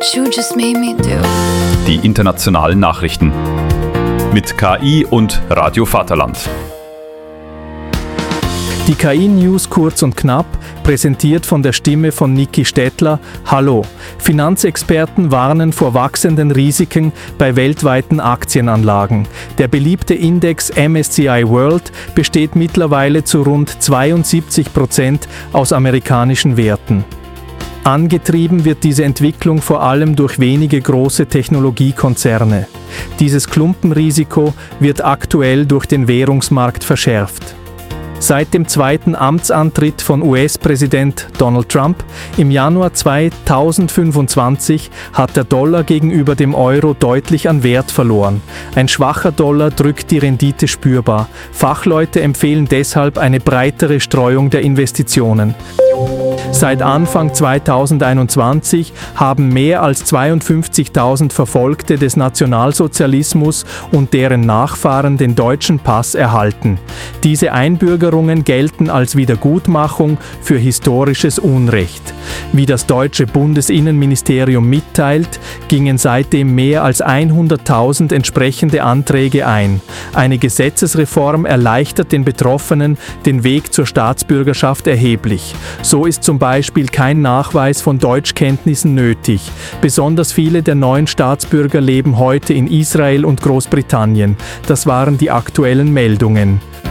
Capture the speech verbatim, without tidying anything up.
what you just made me do. Die internationalen Nachrichten mit K I und Radio Vaterland. Die K I-News kurz und knapp, präsentiert von der Stimme von Niki Stettler. Hallo. Finanzexperten warnen vor wachsenden Risiken bei weltweiten Aktienanlagen. Der beliebte Index M S C I World besteht mittlerweile zu rund zweiundsiebzig Prozent aus amerikanischen Werten. Angetrieben wird diese Entwicklung vor allem durch wenige große Technologiekonzerne. Dieses Klumpenrisiko wird aktuell durch den Währungsmarkt verschärft. Seit dem zweiten Amtsantritt von U S-Präsident Donald Trump im Januar zweitausendfünfundzwanzig hat der Dollar gegenüber dem Euro deutlich an Wert verloren. Ein schwacher Dollar drückt die Rendite spürbar. Fachleute empfehlen deshalb eine breitere Streuung der Investitionen. Seit Anfang zweitausendeinundzwanzig haben mehr als zweiundfünfzigtausend Verfolgte des Nationalsozialismus und deren Nachfahren den deutschen Pass erhalten. Diese Einbürgerungen gelten als Wiedergutmachung für historisches Unrecht. Wie das deutsche Bundesinnenministerium mitteilt, gingen seitdem mehr als hunderttausend entsprechende Anträge ein. Eine Gesetzesreform erleichtert den Betroffenen den Weg zur Staatsbürgerschaft erheblich. So ist zum Beispiel kein Nachweis von Deutschkenntnissen nötig. Besonders viele der neuen Staatsbürger leben heute in Israel und Großbritannien. Das waren die aktuellen Meldungen.